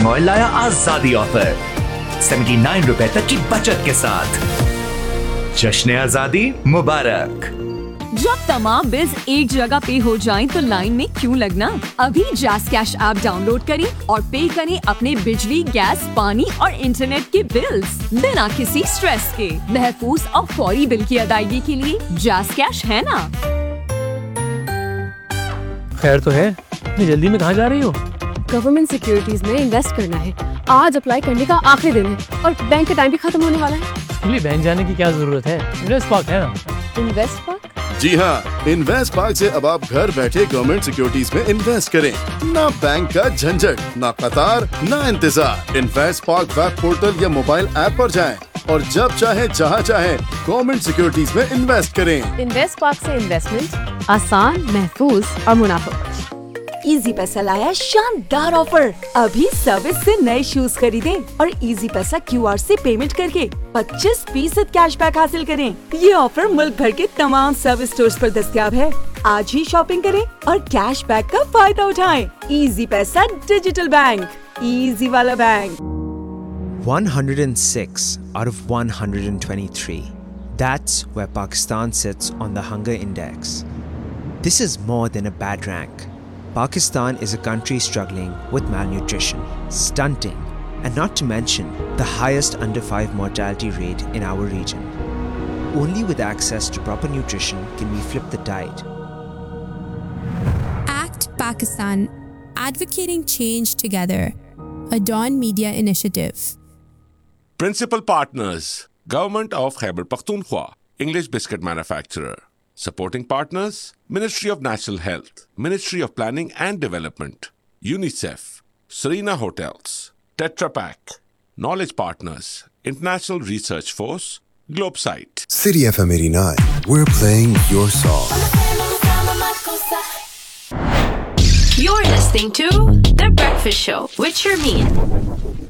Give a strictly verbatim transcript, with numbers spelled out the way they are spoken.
Cooking oil लाया आजादी offer, उन्यासी रुपए तक की बचत के साथ। जश्न आजादी मुबारक। जब तमाम बिल्स एक जगह पे हो जाएं तो लाइन में क्यों लगना? अभी जैस कैश ऐप डाउनलोड करें और पे करें अपने बिजली, गैस, पानी और इंटरनेट के बिल्स बिना किसी स्ट्रेस के। महफूज और फौरी बिल की अदायगी के लिए जैस कैश है ना। खैर तो है, इतनी जल्दी में कहाँ जा रही हो? गवर्नमेंट सिक्योरिटीज में इन्वेस्ट करना है। आज अप्लाई करने का आखिरी दिन है और बैंक का टाइम भी खत्म होने वाला है। इसके लिए बैंक जाने की क्या जरूरत है? इन्वेस्ट पार्क है ना। Invest park? जी हाँ, इन्वेस्ट पार्क से अब आप घर बैठे गवर्नमेंट सिक्योरिटीज में इन्वेस्ट करें। ना बैंक का झंझट, ना कतार, ना इंतजार। इन्वेस्ट पार्क वेब पोर्टल या मोबाइल ऐप पर जाएं और जब चाहे जहाँ चाहे गवर्नमेंट सिक्योरिटीज में इन्वेस्ट करें। इन्वेस्ट पार्क से इन्वेस्टमेंट आसान, महफूज और मुनाफा। इजी पैसा लाया शानदार ऑफर। अभी सर्विस से नए शूज खरीदें और इजी पैसा क्यूआर से पेमेंट करके पच्चीस फीसद कैशबैक हासिल करें। ये ऑफर मुल्क भर के तमाम सर्विस स्टोर्स पर दस्तयाब है। आज ही शॉपिंग करें और कैशबैक का फायदा उठाएं। इजी पैसा डिजिटल बैंक, इजी वाला bank. one hundred six out of one hundred twenty-three. That's where Pakistan sits on the hunger index. This is more than a bad rank. Pakistan is a country struggling with malnutrition, stunting, and not to mention the highest under five mortality rate in our region. Only with access to proper nutrition can we flip the tide. Act Pakistan, advocating change together. A Dawn Media initiative. Principal partners: Government of Khyber Pakhtunkhwa, English biscuit manufacturer. Supporting partners: Ministry of National Health, Ministry of Planning and Development, UNICEF, Serena Hotels, Tetra Pak. Knowledge partners: International Research Force, Globesite. City F M eighty-nine, we're playing your song. You're listening to The Breakfast Show with Sharmeen.